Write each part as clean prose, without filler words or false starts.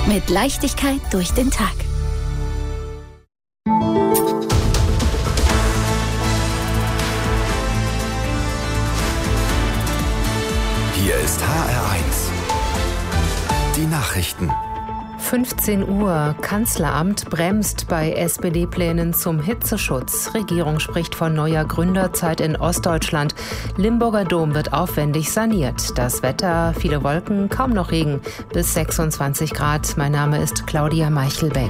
Mit Leichtigkeit durch den Tag. Hier ist HR1. Die Nachrichten. 15 Uhr. Kanzleramt bremst bei SPD-Plänen zum Hitzeschutz. Regierung spricht von neuer Gründerzeit in Ostdeutschland. Limburger Dom wird aufwendig saniert. Das Wetter, viele Wolken, kaum noch Regen. Bis 26 Grad. Mein Name ist Claudia Meichelbeck.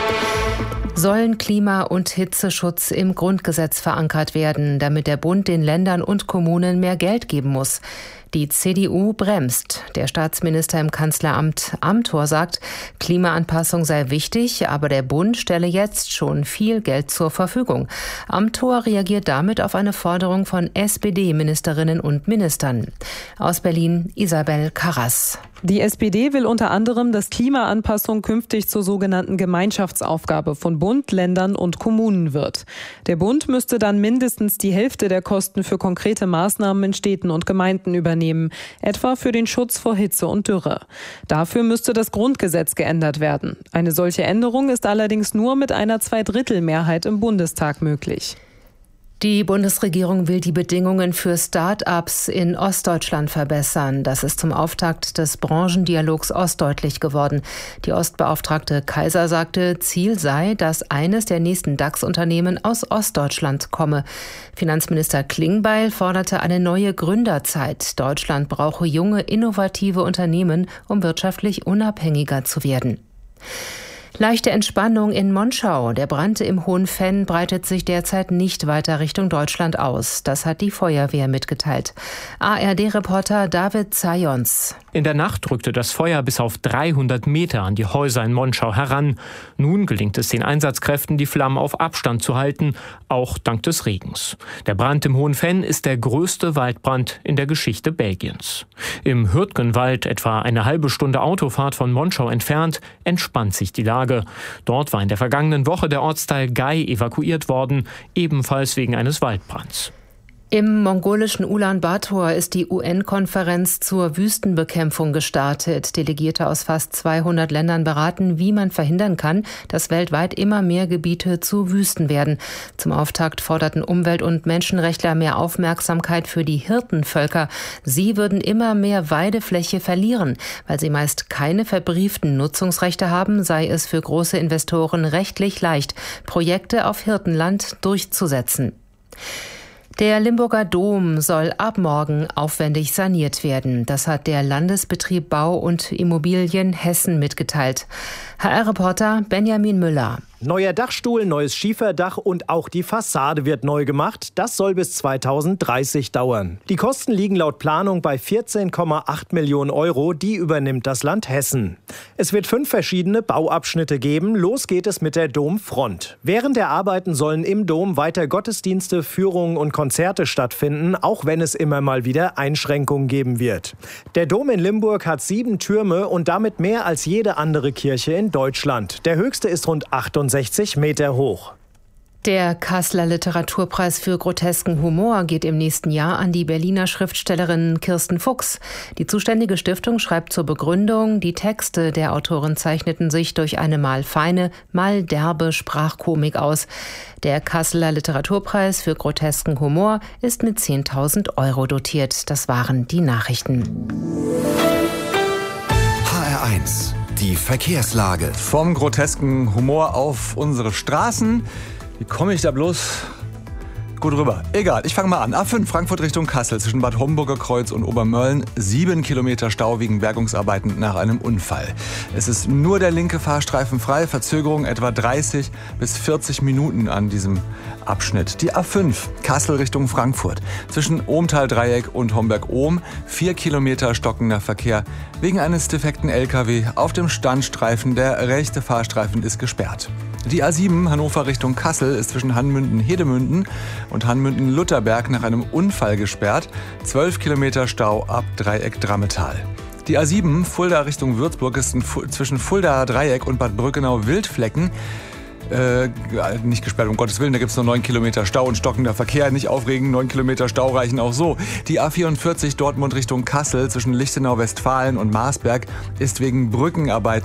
Sollen Klima- und Hitzeschutz im Grundgesetz verankert werden, damit der Bund den Ländern und Kommunen mehr Geld geben muss. Die CDU bremst. Der Staatsminister im Kanzleramt Amthor sagt, Klimaanpassung sei wichtig, aber der Bund stelle jetzt schon viel Geld zur Verfügung. Amthor reagiert damit auf eine Forderung von SPD-Ministerinnen und Ministern. Aus Berlin Isabel Karras. Die SPD will unter anderem, dass Klimaanpassung künftig zur sogenannten Gemeinschaftsaufgabe von Bund, Ländern und Kommunen wird. Der Bund müsste dann mindestens die Hälfte der Kosten für konkrete Maßnahmen in Städten und Gemeinden übernehmen, etwa für den Schutz vor Hitze und Dürre. Dafür müsste das Grundgesetz geändert werden. Eine solche Änderung ist allerdings nur mit einer Zweidrittelmehrheit im Bundestag möglich. Die Bundesregierung will die Bedingungen für Start-ups in Ostdeutschland verbessern. Das ist zum Auftakt des Branchendialogs ostdeutlich geworden. Die Ostbeauftragte Kaiser sagte, Ziel sei, dass eines der nächsten DAX-Unternehmen aus Ostdeutschland komme. Finanzminister Klingbeil forderte eine neue Gründerzeit. Deutschland brauche junge, innovative Unternehmen, um wirtschaftlich unabhängiger zu werden. Leichte Entspannung in Monschau. Der Brand im Hohen Venn breitet sich derzeit nicht weiter Richtung Deutschland aus. Das hat die Feuerwehr mitgeteilt. ARD-Reporter David Zajons. In der Nacht rückte das Feuer bis auf 300 Meter an die Häuser in Monschau heran. Nun gelingt es den Einsatzkräften, die Flammen auf Abstand zu halten, auch dank des Regens. Der Brand im Hohen Venn ist der größte Waldbrand in der Geschichte Belgiens. Im Hürtgenwald, etwa eine halbe Stunde Autofahrt von Monschau entfernt, entspannt sich die Lage. Dort war in der vergangenen Woche der Ortsteil Gai evakuiert worden, ebenfalls wegen eines Waldbrands. Im mongolischen Ulaanbaatar ist die UN-Konferenz zur Wüstenbekämpfung gestartet. Delegierte aus fast 200 Ländern beraten, wie man verhindern kann, dass weltweit immer mehr Gebiete zu Wüsten werden. Zum Auftakt forderten Umwelt- und Menschenrechtler mehr Aufmerksamkeit für die Hirtenvölker. Sie würden immer mehr Weidefläche verlieren. Weil sie meist keine verbrieften Nutzungsrechte haben, sei es für große Investoren rechtlich leicht, Projekte auf Hirtenland durchzusetzen. Der Limburger Dom soll ab morgen aufwendig saniert werden. Das hat der Landesbetrieb Bau und Immobilien Hessen mitgeteilt. HR-Reporter Benjamin Müller. Neuer Dachstuhl, neues Schieferdach und auch die Fassade wird neu gemacht. Das soll bis 2030 dauern. Die Kosten liegen laut Planung bei 14,8 Millionen Euro. Die übernimmt das Land Hessen. Es wird 5 verschiedene Bauabschnitte geben. Los geht es mit der Domfront. Während der Arbeiten sollen im Dom weiter Gottesdienste, Führungen und Konzerte stattfinden, auch wenn es immer mal wieder Einschränkungen geben wird. Der Dom in Limburg hat 7 Türme und damit mehr als jede andere Kirche in Deutschland. Der höchste ist rund 68 Meter hoch. Der Kasseler Literaturpreis für grotesken Humor geht im nächsten Jahr an die Berliner Schriftstellerin Kirsten Fuchs. Die zuständige Stiftung schreibt zur Begründung, die Texte der Autorin zeichneten sich durch eine mal feine, mal derbe Sprachkomik aus. Der Kasseler Literaturpreis für grotesken Humor ist mit 10.000 Euro dotiert. Das waren die Nachrichten. HR1, die Verkehrslage. Vom grotesken Humor auf unsere Straßen. Wie komme ich da bloß gut rüber? Egal, ich fange mal an. A5 Frankfurt Richtung Kassel zwischen Bad Homburger Kreuz und Obermölln. 7 Kilometer Stau wegen Bergungsarbeiten nach einem Unfall. Es ist nur der linke Fahrstreifen frei. Verzögerung etwa 30 bis 40 Minuten an diesem Abschnitt. Die A5 Kassel Richtung Frankfurt zwischen Ohmtal-Dreieck und Homberg-Ohm. 4 Kilometer stockender Verkehr wegen eines defekten LKW auf dem Standstreifen. Der rechte Fahrstreifen ist gesperrt. Die A7 Hannover Richtung Kassel ist zwischen Hanmünden-Hedemünden und Hanmünden-Lutherberg nach einem Unfall gesperrt. 12 Kilometer Stau ab Dreieck Drammetal. Die A7 Fulda Richtung Würzburg ist zwischen Fuldaer Dreieck und Bad Brückenau-Wildflecken nicht gesperrt, um Gottes Willen, da gibt es nur 9 Kilometer Stau und stockender Verkehr. Nicht aufregen, 9 Kilometer Stau reichen auch so. Die A44 Dortmund Richtung Kassel zwischen Lichtenau, Westfalen und Marsberg ist wegen Brückenarbeiten